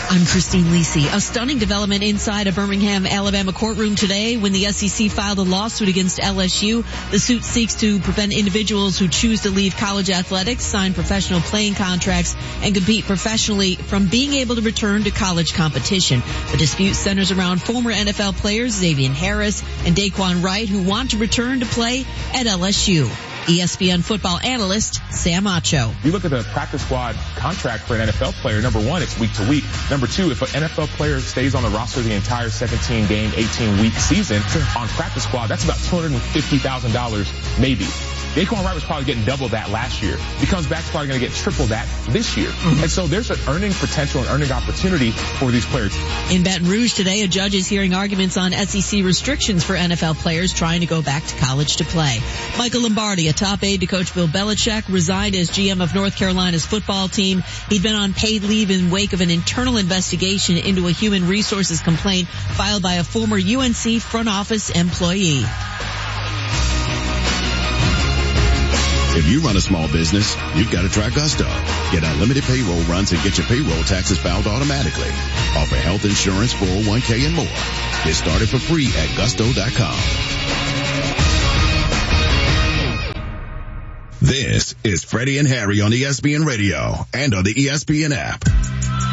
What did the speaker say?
I'm Christine Lisi. A stunning development inside a Birmingham, Alabama courtroom today when the SEC filed a lawsuit against LSU. The suit seeks to prevent individuals who choose to leave college athletics, sign professional playing contracts, and compete professionally from being able to return to college competition. The dispute centers around former NFL players Xavier Harris and Daquan Wright, who want to return to play at LSU. ESPN football analyst Sam Acho. You look at the practice squad contract for an NFL player. Number one, it's week to week. Number two, if an NFL player stays on the roster the entire 17-game, 18-week season on practice squad, that's about $250,000 maybe. Daquan Wright was probably getting double that last year. He comes back, probably going to get triple that this year. And so there's an earning potential and earning opportunity for these players. In Baton Rouge today, a judge is hearing arguments on SEC restrictions for NFL players trying to go back to college to play. Michael Lombardi, a top aide to Coach Bill Belichick, resigned as GM of North Carolina's football team. He'd been on paid leave in wake of an internal investigation into a human resources complaint filed by a former UNC front office employee. If you run a small business, you've got to try Gusto. Get unlimited payroll runs and get your payroll taxes filed automatically. Offer health insurance, 401k, and more. Get started for free at Gusto.com. This is Freddie and Harry on ESPN Radio and on the ESPN app.